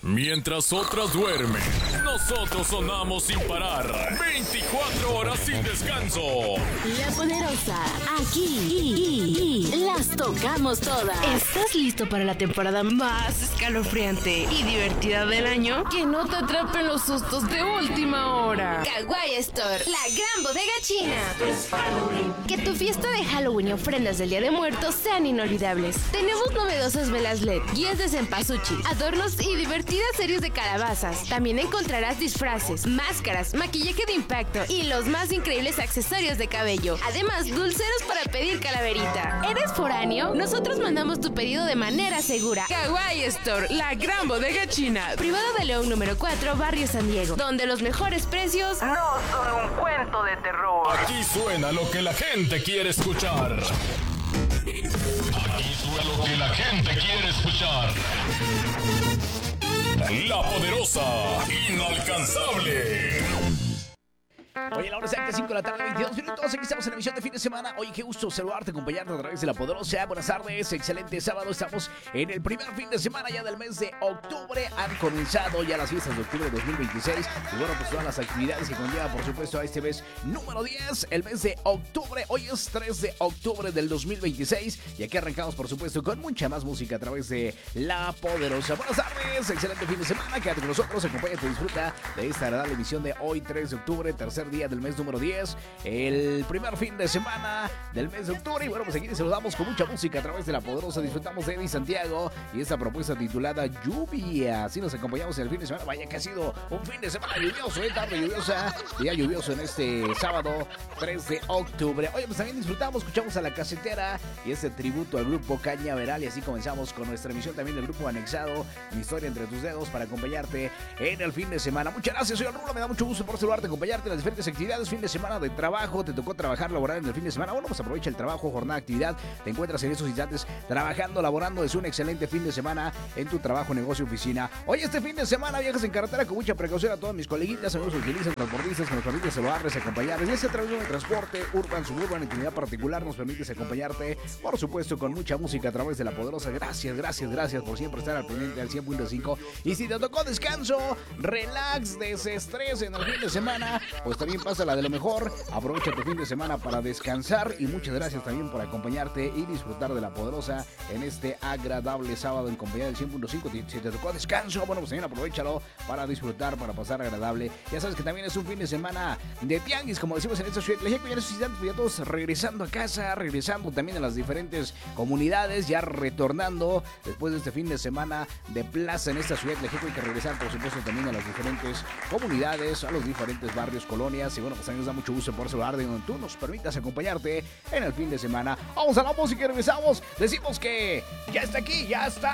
Mientras otras duermen, nosotros sonamos sin parar. 24 horas sin descanso. La Poderosa, aquí las tocamos todas. ¿Estás listo para la temporada más escalofriante y divertida del año? Que no te atrapen los sustos de última hora. Kawaii Store, la gran bodega china. Que tu fiesta de Halloween y ofrendas del Día de Muertos sean inolvidables. Tenemos novedosas velas LED, guías de cempasúchil, adornos y divertidas series de calabazas. También encontrarás disfraces, máscaras, maquillaje de impacto y los más increíbles accesorios de cabello. Además, dulceros para pedir calaverita. ¿Eres foráneo? Nosotros mandamos tu pedido de manera segura. Kawaii Store, la gran bodega china. Privado de León número 4, Barrio San Diego, donde los mejores precios no son un cuento de terror. Aquí suena lo que la gente quiere escuchar. Aquí suena lo que la gente quiere escuchar. La Poderosa, inalcanzable. Oye, la hora exacta, 5 de la tarde, 22 minutos. Aquí estamos en la emisión de fin de semana. Oye, qué gusto saludarte, acompañarte a través de La Poderosa. Buenas tardes, excelente sábado. Estamos en el primer fin de semana ya del mes de octubre. Han comenzado ya las fiestas de octubre de 2026. Y bueno, pues todas las actividades que conllevan, por supuesto, a este mes número 10, el mes de octubre. Hoy es 3 de octubre del 2026. Y aquí arrancamos, por supuesto, con mucha más música a través de La Poderosa. Buenas tardes, excelente fin de semana. Quédate con nosotros, acompáñate y disfruta de esta agradable emisión de hoy, 3 de octubre, tercer día del mes número 10, el primer fin de semana del mes de octubre. Y bueno, pues aquí les saludamos con mucha música a través de La Poderosa. Disfrutamos de Eddie Santiago y esta propuesta titulada Lluvia. Así nos acompañamos en el fin de semana. Vaya que ha sido un fin de semana lluvioso, tarde lluviosa, día lluvioso en este sábado 3 de octubre. Oye, pues también disfrutamos, escuchamos a La Casetera y este tributo al grupo Cañaveral. Y así comenzamos con nuestra emisión también del grupo anexado, Mi Historia Entre Tus Dedos, para acompañarte en el fin de semana. Muchas gracias, soy el Rulo, me da mucho gusto por saludarte, acompañarte en las diferentes actividades. Fin de semana de trabajo, te tocó trabajar, laborar en el fin de semana. Bueno, pues aprovecha el trabajo, jornada, actividad. Te encuentras en esos instantes trabajando, laborando. Es un excelente fin de semana en tu trabajo, negocio, oficina. Hoy este fin de semana viajas en carretera con mucha precaución. A todos mis coleguitas, amigos que utilizan transportistas, que nos permite saludarles, acompañarles. Y es a través de un transporte urban, suburban, intimidad particular, nos permites acompañarte, por supuesto, con mucha música a través de La Poderosa. Gracias, gracias, gracias por siempre estar al pendiente al 100.5. Y si te tocó descanso, relax, desestrés en el fin de semana, pues también pasa la de lo mejor. Aprovecha tu fin de semana para descansar y muchas gracias también por acompañarte y disfrutar de La Poderosa en este agradable sábado en compañía del 100.5. Si te tocó descanso, bueno, pues también aprovechalo para disfrutar, para pasar agradable. Ya sabes que también es un fin de semana de tianguis, como decimos en esta ciudad. Ya en estos instantes, ya todos regresando a casa, regresando también a las diferentes comunidades, ya retornando después de este fin de semana de plaza en esta ciudad. Hay que regresar, por supuesto, también a las diferentes comunidades, a los diferentes barrios, colonias. Y bueno, pues también nos da mucho gusto por saludar de donde tú nos permitas acompañarte en el fin de semana. Vamos a la música y regresamos. Decimos que ya está aquí, ya está